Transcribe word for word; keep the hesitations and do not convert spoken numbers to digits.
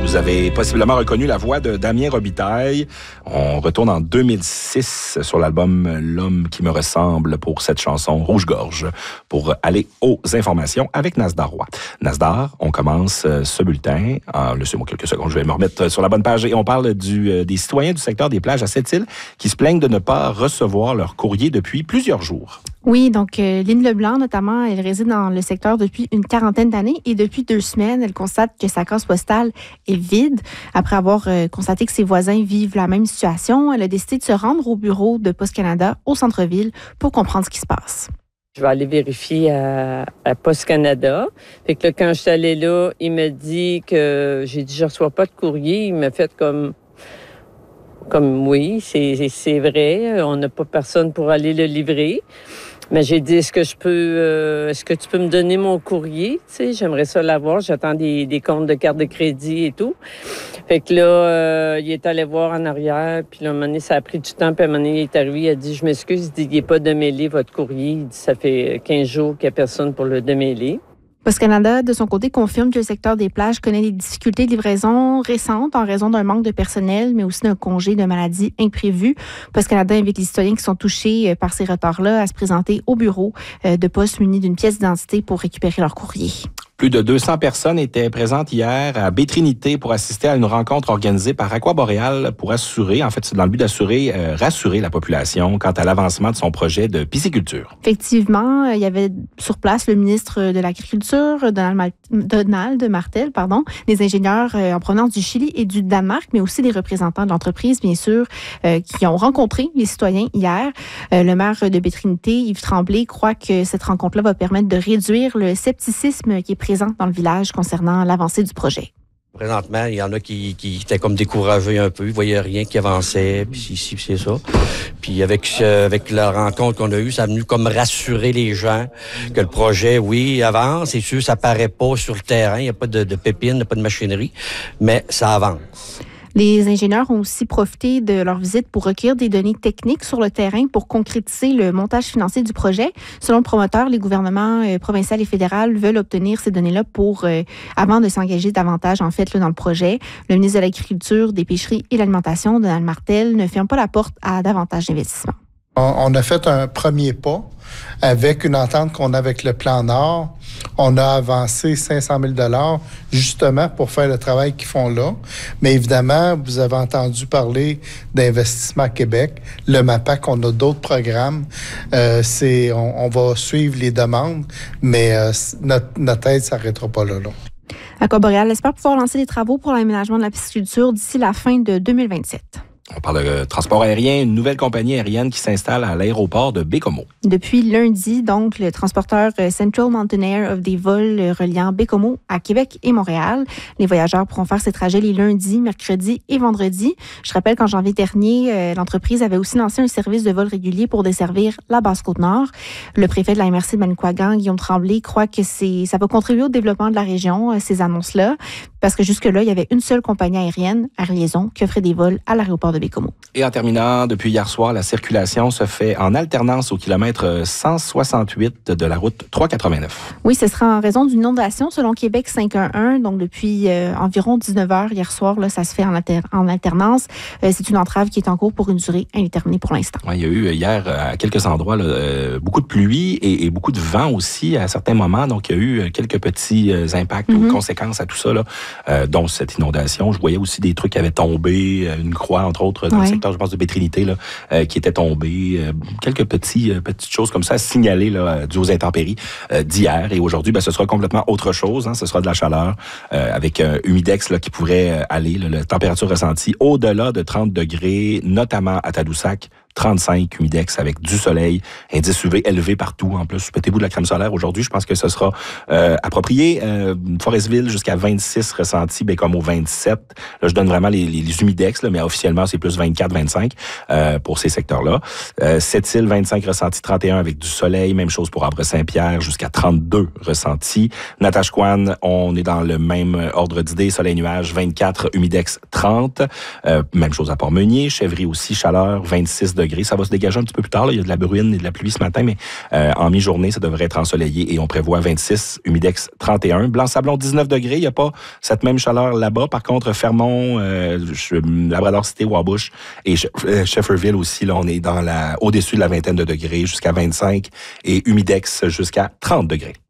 Vous avez possiblement reconnu la voix de Damien Robitaille. On retourne en deux mille six sur l'album L'homme qui me ressemble pour cette chanson Rouge-Gorge pour aller aux informations avec Nasdar Roy. Nasdar, on commence ce bulletin. Ah, laissez-moi quelques secondes, je vais me remettre sur la bonne page et on parle du, des citoyens du secteur des plages à Sept-Îles qui se plaignent de ne pas recevoir leur courrier depuis plusieurs jours. Oui, donc euh, Lynn Leblanc, notamment, elle réside dans le secteur depuis une quarantaine d'années et depuis deux semaines, elle constate que sa case postale est vide. Après avoir euh, constaté que ses voisins vivent la même situation, elle a décidé de se rendre au bureau de Poste Canada au centre-ville pour comprendre ce qui se passe. Je vais aller vérifier à, à Poste Canada. Fait que là, quand je suis allée là, il me dit que j'ai dit je reçois pas de courrier. Il m'a fait comme comme oui, c'est c'est vrai, on n'a pas personne pour aller le livrer. Mais j'ai dit, est-ce que je peux, euh, est-ce que tu peux me donner mon courrier? Tu sais, j'aimerais ça l'avoir. J'attends des, des comptes de carte de crédit et tout. Fait que là, euh, il est allé voir en arrière. Puis là, à un moment donné, ça a pris du temps. Puis à un moment donné, il est arrivé. Il a dit, je m'excuse. Il dit, il n'est pas démêlé, votre courrier. Il dit, ça fait quinze jours qu'il n'y a personne pour le démêler. Poste Canada, de son côté, confirme que le secteur des plages connaît des difficultés de livraison récentes en raison d'un manque de personnel, mais aussi d'un congé de maladie imprévu. Poste Canada invite les citoyens qui sont touchés par ces retards-là à se présenter au bureau de poste munis d'une pièce d'identité pour récupérer leur courrier. Plus de deux cents personnes étaient présentes hier à Baie-Trinité pour assister à une rencontre organisée par Aqua Boréal pour assurer, en fait, c'est dans le but d'assurer, euh, rassurer la population quant à l'avancement de son projet de pisciculture. Effectivement, il y avait sur place le ministre de l'Agriculture, Donald, Mal- Donald Martel, pardon, des ingénieurs euh, en provenance du Chili et du Danemark, mais aussi des représentants de l'entreprise, bien sûr, euh, qui ont rencontré les citoyens hier. Euh, le maire de Baie-Trinité, Yves Tremblay, croit que cette rencontre-là va permettre de réduire le scepticisme qui est présent dans le village concernant l'avancée du projet. Présentement, il y en a qui, qui étaient comme découragés un peu. Ils voyaient rien qui avançait, puis ici, puis c'est ça. Puis avec, euh, avec la rencontre qu'on a eue, ça a venu comme rassurer les gens que le projet, oui, avance. C'est sûr, ça paraît pas sur le terrain. Il n'y a pas de, de pépines, il n'y a pas de machinerie, mais ça avance. Les ingénieurs ont aussi profité de leur visite pour recueillir des données techniques sur le terrain pour concrétiser le montage financier du projet. Selon le promoteur, les gouvernements euh, provincial et fédéral veulent obtenir ces données-là pour euh, avant de s'engager davantage en fait là, dans le projet. Le ministre de l'Agriculture, des Pêcheries et de l'Alimentation, Donald Martel, ne ferme pas la porte à davantage d'investissements. On a fait un premier pas avec une entente qu'on a avec le Plan Nord. On a avancé cinq cent mille dollars justement pour faire le travail qu'ils font là. Mais évidemment, vous avez entendu parler d'Investissement à Québec, le MAPAC, on a d'autres programmes. Euh, c'est, on, on va suivre les demandes, mais euh, notre, notre aide ne s'arrêtera pas là. là. Aqua Boréal espère pouvoir lancer des travaux pour l'aménagement de la pisciculture d'ici la fin de deux mille vingt-sept. On parle de transport aérien, une nouvelle compagnie aérienne qui s'installe à l'aéroport de Baie-Comeau. Depuis lundi, donc, le transporteur Central Mountain Air offre des vols reliant Baie-Comeau à Québec et Montréal. Les voyageurs pourront faire ces trajets les lundis, mercredis et vendredis. Je rappelle qu'en janvier dernier, l'entreprise avait aussi lancé un service de vol régulier pour desservir la Basse-Côte-Nord. Le préfet de la M R C de Manicouagan, Guillaume Tremblay, croit que c'est, ça va contribuer au développement de la région, ces annonces-là, parce que jusque-là, il y avait une seule compagnie aérienne, Air Liaison, qui offrait des vols à l'aéroport de Baie-Comeau. Et en terminant, depuis hier soir, la circulation se fait en alternance au kilomètre cent soixante-huit de la route trois cent quatre-vingt-neuf. Oui, ce sera en raison d'une inondation selon Québec cinq un un. Donc, depuis euh, environ dix-neuf heures hier soir, là, ça se fait en, alter- en alternance. Euh, c'est une entrave qui est en cours pour une durée indéterminée pour l'instant. Ouais, il y a eu hier, à quelques endroits, là, euh, beaucoup de pluie et, et beaucoup de vent aussi à certains moments. Donc, il y a eu quelques petits euh, impacts mm-hmm. ou conséquences à tout ça, là, euh, dont cette inondation. Je voyais aussi des trucs qui avaient tombé, une croix, entre autres, dans ouais. le secteur, je pense, de Baie-Trinité, là, euh, qui était tombée. Euh, quelques petits, euh, petites choses comme ça à signaler là, dues aux intempéries euh, d'hier. Et aujourd'hui, ben, ce sera complètement autre chose. Hein, ce sera de la chaleur euh, avec un humidex là, qui pourrait aller, là, la température ressentie au-delà de trente degrés, notamment à Tadoussac. trente-cinq humidex avec du soleil, indice U V élevé partout. En plus, mettez-vous de la crème solaire aujourd'hui. Je pense que ce sera euh, approprié. Euh, Forestville jusqu'à vingt-six ressentis, Baie-Comeau vingt-sept. Là, je donne vraiment les, les, les humidex, là, mais officiellement, c'est plus vingt-quatre vingt-cinq euh, pour ces secteurs-là. Euh, Sept-Îles, vingt-cinq ressentis, trente et un avec du soleil. Même chose pour Arbre-Saint-Pierre, jusqu'à trente-deux ressentis. Natashquan, on est dans le même ordre d'idée. Soleil-nuage, vingt-quatre, humidex trente. Euh, même chose à Port-Meunier. Chèvry aussi, chaleur, vingt-six degrés. degrés. Ça va se dégager un petit peu plus tard. Là. Il y a de la bruine et de la pluie ce matin, mais euh, en mi-journée, ça devrait être ensoleillé et on prévoit vingt-six, humidex trente et un. Blanc-Sablon, dix-neuf degrés. Il n'y a pas cette même chaleur là-bas. Par contre, Fermont, euh, Labrador-Cité, Wabush et Shefferville aussi, là, on est dans la, au-dessus de la vingtaine de degrés jusqu'à vingt-cinq et humidex jusqu'à trente degrés.